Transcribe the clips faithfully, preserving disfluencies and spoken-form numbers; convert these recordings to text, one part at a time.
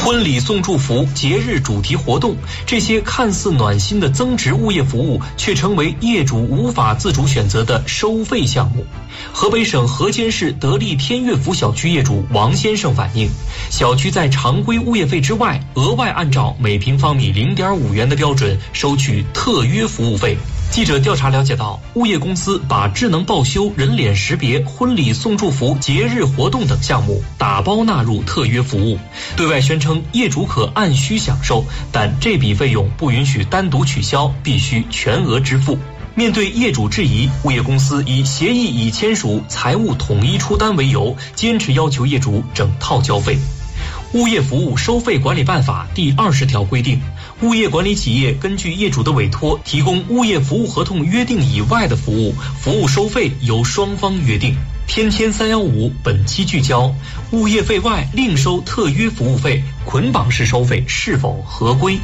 婚礼送祝福、节日主题活动，这些看似暖心的增值物业服务，却成为业主无法自主选择的收费项目。河北省河间市得力天悦府小区业主王先生反映，小区在常规物业费之外，额外按照每平方米 零点五元的标准收取特约服务费。记者调查了解到，物业公司把智能报修、人脸识别、婚礼送祝福、节日活动等项目打包纳入特约服务，对外宣称业主可按需享受，但这笔费用不允许单独取消，必须全额支付。面对业主质疑，物业公司以协议已签署、财务统一出单为由，坚持要求业主整套交费。物业服务收费管理办法第二十条规定，物业管理企业根据业主的委托，提供物业服务合同约定以外的服务，服务收费由双方约定。天天三幺五本期聚焦：物业费外另收特约服务费，捆绑式收费是否合规？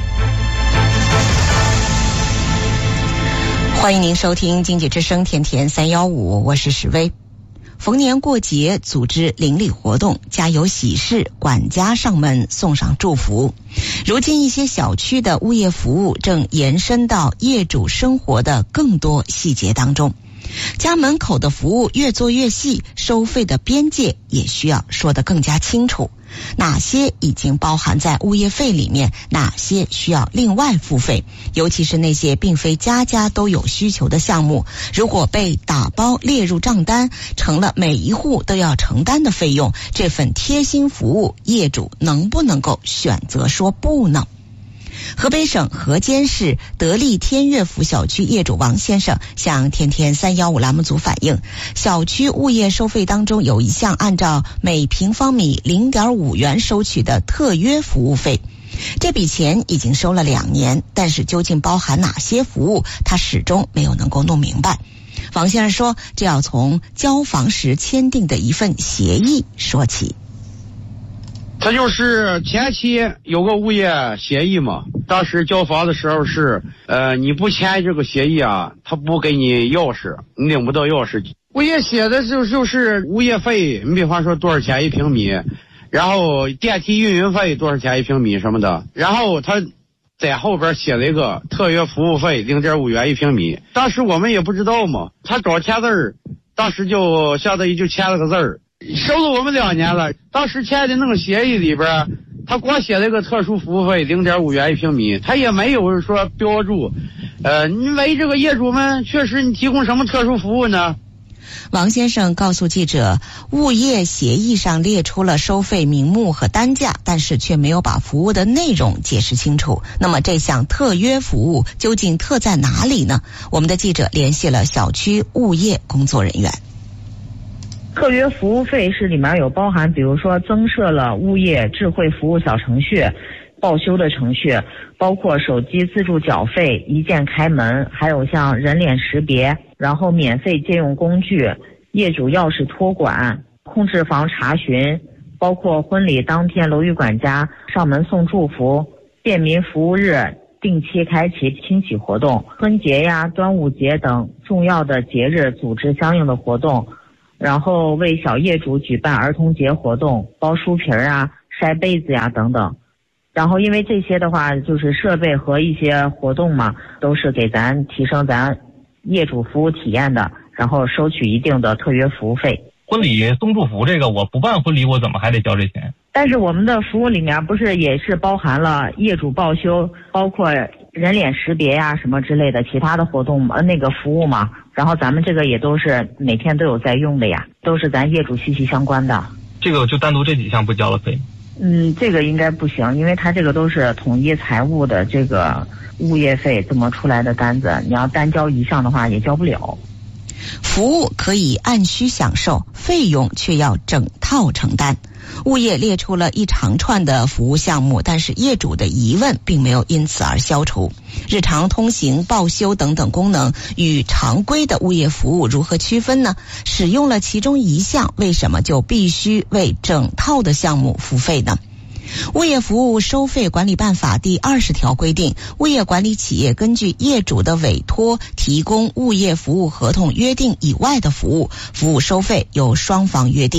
欢迎您收听经济之声天天三幺五，我是史薇。逢年过节组织邻里活动，家有喜事，管家上门送上祝福。如今一些小区的物业服务正延伸到业主生活的更多细节当中。家门口的服务越做越细，收费的边界也需要说得更加清楚。哪些已经包含在物业费里面，哪些需要另外付费，尤其是那些并非家家都有需求的项目，如果被打包列入账单，成了每一户都要承担的费用，这份贴心服务，业主能不能够选择说不呢？河北省河间市得力天悦府小区业主王先生向天天三幺五栏目组反映，小区物业收费当中有一项按照每平方米 零点五元收取的特约服务费，这笔钱已经收了两年，但是究竟包含哪些服务，他始终没有能够弄明白。王先生说，这要从交房时签订的一份协议说起。 他就是前期有个物业协议嘛，当时交房的时候是，呃，你不签这个协议啊，他不给你钥匙，你领不到钥匙。物业写的就就是物业费，你比方说多少钱一平米，然后电梯运营费多少钱一平米什么的，然后他在后边写了一个特约服务费 零点五元一平米。当时我们也不知道嘛，他找签字儿，当时就相当于就签了个字儿。收了我们两年了，当时签的那个协议里边，他光写了一个特殊服务费 零点五元一平米，他也没有说标注，呃，你为这个业主们确实你提供什么特殊服务呢？ 王先生告诉记者，物业协议上列出了收费名目和单价，但是却没有把服务的内容解释清楚。那么这项特约服务究竟特在哪里呢？我们的记者联系了小区物业工作人员。 特约服务费是里面有包含，比如说增设了物业智慧服务小程序、报修的程序，包括手机自助缴费、一键开门，还有像人脸识别，然后免费借用工具、业主钥匙托管、控制房查询，包括婚礼当天楼宇管家上门送祝福、便民服务日定期开启亲戚活动、春节呀、端午节等重要的节日组织相应的活动，然后为小业主举办儿童节活动，包书皮儿啊、晒被子呀等等。然后因为这些的话，就是设备和一些活动嘛，都是给咱提升咱业主服务体验的，然后收取一定的特约服务费。 婚礼送祝福这个，我不办婚礼，我怎么还得交这钱？ 但是我们的服务里面不是也是包含了业主报修，包括人脸识别呀、什么之类的其他的活动嘛，那个服务嘛。然后咱们这个也都是每天都有在用的呀，都是咱业主息息相关的。 这个就单独这几项不交了费？ 嗯，这个应该不行，因为它这个都是统一财务的这个物业费这么出来的单子，你要单交一项的话也交不了。 服务可以按需享受，费用却要整套承担。物业列出了一长串的服务项目，但是业主的疑问并没有因此而消除。日常通行、报修等等功能与常规的物业服务如何区分呢？使用了其中一项，为什么就必须为整套的项目付费呢？物业服务收费管理办法第二十条规定，物业管理企业根据业主的委托提供物业服务合同约定以外的服务，服务收费由双方约定。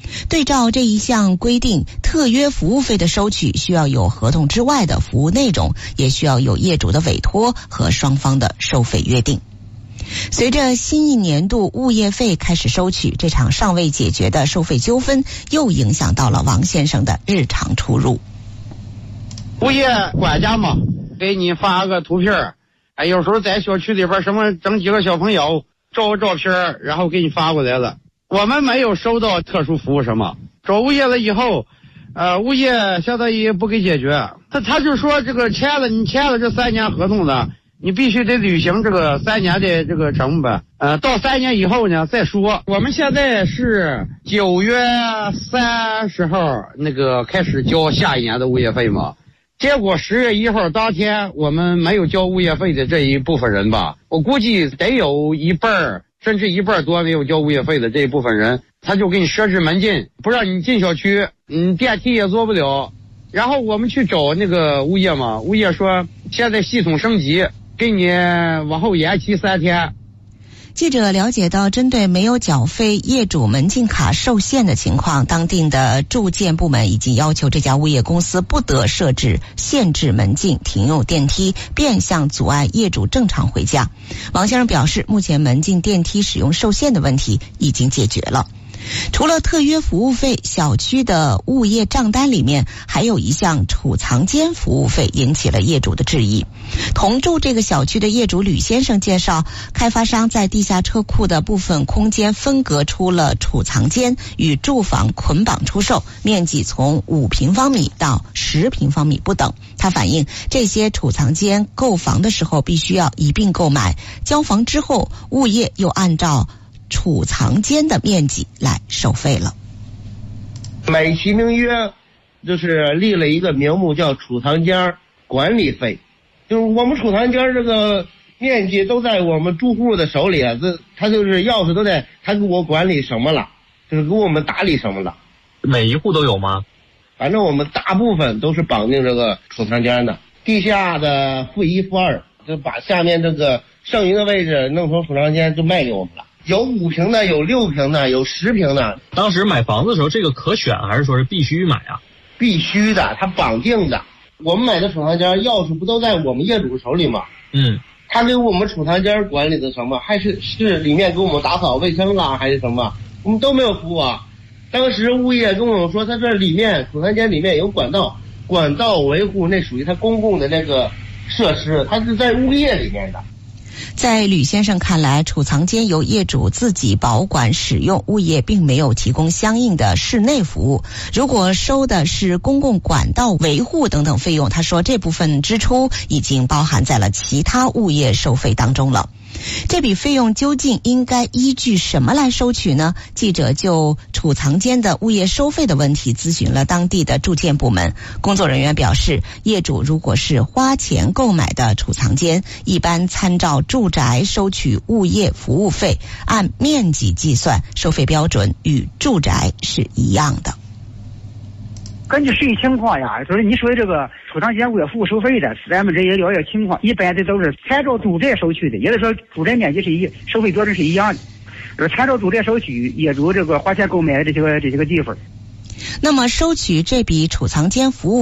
对照这一项规定，特约服务费的收取需要有合同之外的服务内容，也需要有业主的委托和双方的收费约定。随着新一年度物业费开始收取，这场尚未解决的收费纠纷又影响到了王先生的日常出入。 物业管家嘛，给你发个图片，哎，有时候在小区里边什么整几个小朋友照个照片，然后给你发过来了。我们没有收到特殊服务什么，找物业了以后，呃，物业相当于不给解决，他他就说这个签了，你签了这三年合同的，你必须得履行这个三年的这个成本，呃，到三年以后呢再说。我们现在是九月三十号那个开始交下一年的物业费嘛，结果十月一号当天我们没有交物业费的这一部分人吧，我估计得有一半甚至一半多没有交物业费的这一部分人，他就给你设置门禁，不让你进小区，嗯，电梯也坐不了。然后我们去找那个物业嘛，物业说现在系统升级，给你往后延期三天。 记者了解到，针对没有缴费业主门禁卡受限的情况，当地的住建部门已经要求这家物业公司不得设置限制门禁、停用电梯，变相阻碍业主正常回家。王先生表示，目前门禁电梯使用受限的问题已经解决了。除了特约服务费，小区的物业账单里面还有一项储藏间服务费，引起了业主的质疑。同住这个小区的业主吕先生介绍，开发商在地下车库的部分空间分隔出了储藏间，与住房捆绑出售，面积从五平方米到十平方米不等。他反映，这些储藏间购房的时候必须要一并购买，交房之后物业又按照储藏间的面积来收费了。 美其名曰就是立了一个名目叫储藏间管理费，就是我们储藏间这个面积都在我们住户的手里啊，这他就是钥匙都在他给我管理什么了，就是给我们打理什么了。 每一户都有吗？ 反正我们大部分都是绑定这个储藏间的，地下的负一负二，就把下面这个剩余的位置弄成储藏间就卖给我们了。有五平的，有六平的，有十平的。 当时买房子的时候，这个可选还是说是必须买啊？ 必须的，他绑定的。我们买的储藏间钥匙不都在我们业主手里吗？ 嗯， 他给我们储藏间管理的什么？还是是里面给我们打扫卫生啊，还是什么？我们都没有服务啊。当时物业跟我们说，他这里面储藏间里面有管道，管道维护那属于他公共的那个设施，它是在物业里面的。 在吕先生看来，储藏间由业主自己保管使用，物业并没有提供相应的室内服务。如果收的是公共管道维护等等费用，他说这部分支出已经包含在了其他物业收费当中了。这笔费用究竟应该依据什么来收取呢？记者就储藏间的物业收费的问题咨询了当地的住建部门。工作人员表示，业主如果是花钱购买的储藏间，一般参照住宅收取物业服务费，按面积计算，收费标准与住宅是一样的。 根据实际情况呀，就是你说的这个储藏间物业服务收费的，咱们这也了解情况，一般的都是参照住宅收取的，也就是说住宅面积是一收费标准是一样的，就是参照住宅收取业主这个花钱购买的这些个这些个地方。 那么收取这笔储藏间服务